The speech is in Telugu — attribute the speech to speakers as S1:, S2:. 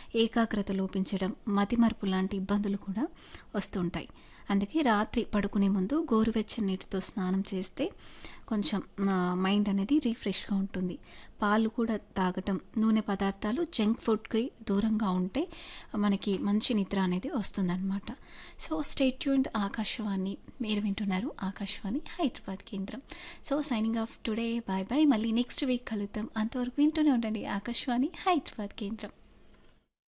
S1: ఏకాగ్రత లోపించడం, మతిమరుపు లాంటి ఇబ్బందులు కూడా వస్తుంటాయి. అందుకే రాత్రి పడుకునే ముందు గోరువెచ్చని నీటితో స్నానం చేస్తే కొంచెం మైండ్ అనేది రిఫ్రెష్గా ఉంటుంది. పాలు కూడా తాగటం, నూనె పదార్థాలు, జంక్ ఫుడ్కి దూరంగా ఉంటే మనకి మంచి నిద్ర అనేది వస్తుందన్నమాట. So stay tuned. ఆకాశవాణి మీరు వింటున్నారు, ఆకాశవాణి హైదరాబాద్ కేంద్రం. So signing off today, bye bye. మళ్ళీ నెక్స్ట్ వీక్ కలుద్దాం. అంతవరకు వింటూనే ఉండండి ఆకాశవాణి హైదరాబాద్ కేంద్రం.